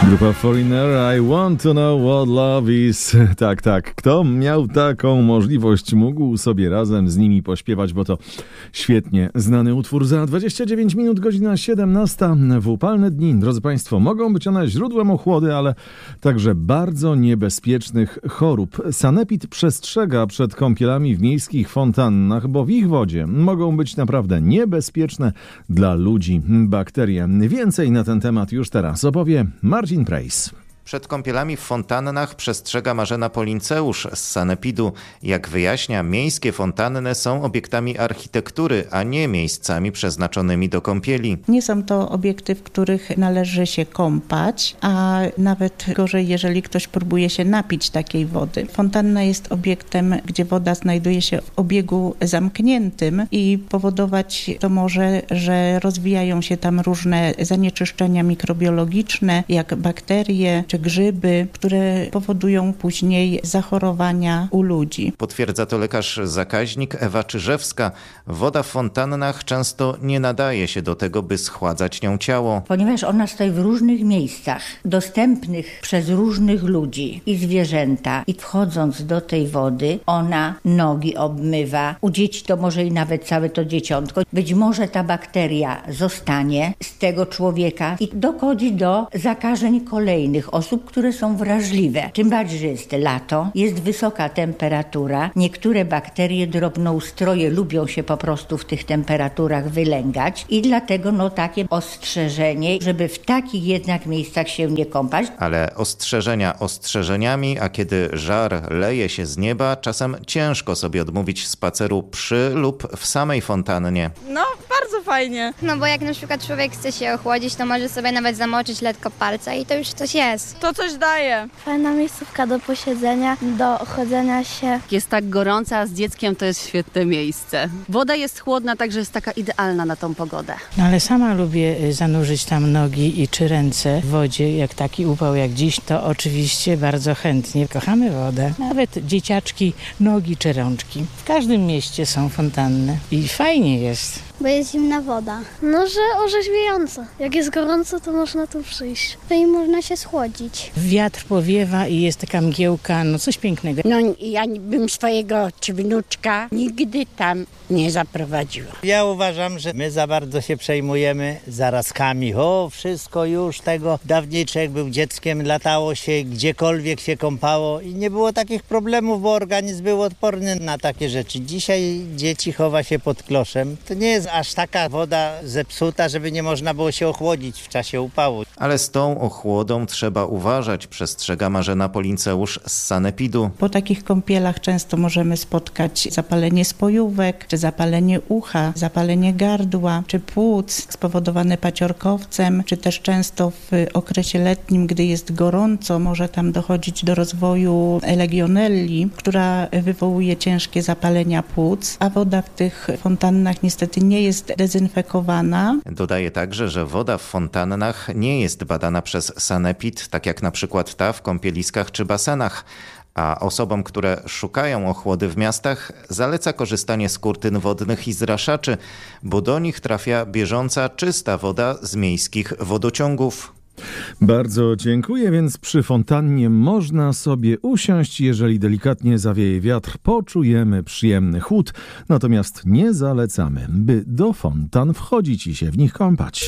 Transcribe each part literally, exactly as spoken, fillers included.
Grupa Foreigner, I want to know what love is. Tak, tak. Kto miał taką możliwość, mógł sobie razem z nimi pośpiewać, bo to świetnie znany utwór. Za dwadzieścia dziewięć minut, godzina siedemnasta. W upalne dni, drodzy Państwo, mogą być one źródłem ochłody, ale także bardzo niebezpiecznych chorób. Sanepid przestrzega przed kąpielami w miejskich fontannach, bo w ich wodzie mogą być naprawdę niebezpieczne dla ludzi bakterie. Więcej na ten temat już teraz opowie Marcin Prejs. Przed kąpielami w fontannach przestrzega Marzena Polinceusz z Sanepidu. Jak wyjaśnia, miejskie fontanny są obiektami architektury, a nie miejscami przeznaczonymi do kąpieli. Nie są to obiekty, w których należy się kąpać, a nawet gorzej, jeżeli ktoś próbuje się napić takiej wody. Fontanna jest obiektem, gdzie woda znajduje się w obiegu zamkniętym i powodować to może, że rozwijają się tam różne zanieczyszczenia mikrobiologiczne, jak bakterie czy grzyby, które powodują później zachorowania u ludzi. Potwierdza to lekarz zakaźnik Ewa Czyżewska. Woda w fontannach często nie nadaje się do tego, by schładzać nią ciało. Ponieważ ona stoi w różnych miejscach, dostępnych przez różnych ludzi i zwierzęta, i wchodząc do tej wody, ona nogi obmywa. U dzieci to może i nawet całe to dzieciątko. Być może ta bakteria zostanie z tego człowieka i dochodzi do zakażeń kolejnych osób, które są wrażliwe. Tym bardziej, że jest lato, jest wysoka temperatura. Niektóre bakterie, drobnoustroje lubią się po prostu w tych temperaturach wylęgać i dlatego no takie ostrzeżenie, żeby w takich jednak miejscach się nie kąpać. Ale ostrzeżenia ostrzeżeniami, a kiedy żar leje się z nieba, czasem ciężko sobie odmówić spaceru przy lub w samej fontannie. No, bardzo fajnie. No bo jak na przykład człowiek chce się ochłodzić, to może sobie nawet zamoczyć lekko palca i to już coś jest. To coś daje. Fajna miejscówka do posiedzenia, do chodzenia się. Jest tak gorąca, a z dzieckiem to jest świetne miejsce. Woda jest chłodna, także jest taka idealna na tą pogodę. No ale sama lubię zanurzyć tam nogi i czy ręce w wodzie. Jak taki upał jak dziś, to oczywiście bardzo chętnie. Kochamy wodę. Nawet dzieciaczki, nogi czy rączki. W każdym mieście są fontanny i fajnie jest. Bo jest zimna woda. No, że orzeźwiająca. Jak jest gorąco, to można tu przyjść. No i można się schłodzić. Wiatr powiewa i jest taka mgiełka, no coś pięknego. No ja bym swojego czy wnuczka nigdy tam nie zaprowadziła. Ja uważam, że my za bardzo się przejmujemy zarazkami. O, wszystko już tego dawniejsze, jak był dzieckiem, latało się, gdziekolwiek się kąpało i nie było takich problemów, bo organizm był odporny na takie rzeczy. Dzisiaj dzieci chowa się pod kloszem. To nie jest aż taka woda zepsuta, żeby nie można było się ochłodzić w czasie upału. Ale z tą ochłodą trzeba uważać, przestrzega Marzena Polinceusz z Sanepidu. Po takich kąpielach często możemy spotkać zapalenie spojówek, czy zapalenie ucha, zapalenie gardła, czy płuc spowodowane paciorkowcem, czy też często w okresie letnim, gdy jest gorąco, może tam dochodzić do rozwoju legionelli, która wywołuje ciężkie zapalenia płuc, a woda w tych fontannach niestety nie jest dezynfekowana. Dodaje także, że woda w fontannach nie jest badana przez Sanepid, tak jak na przykład ta w kąpieliskach czy basenach. A osobom, które szukają ochłody w miastach, zaleca korzystanie z kurtyn wodnych i zraszaczy, bo do nich trafia bieżąca, czysta woda z miejskich wodociągów. Bardzo dziękuję, więc przy fontannie można sobie usiąść, jeżeli delikatnie zawieje wiatr, poczujemy przyjemny chłód, natomiast nie zalecamy, by do fontan wchodzić i się w nich kąpać.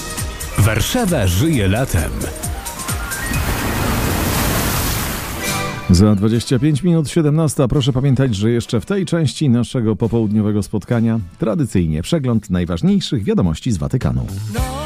Warszawa żyje latem. Za dwadzieścia pięć minut siedemnasta. Proszę pamiętać, że jeszcze w tej części naszego popołudniowego spotkania tradycyjnie przegląd najważniejszych wiadomości z Watykanu.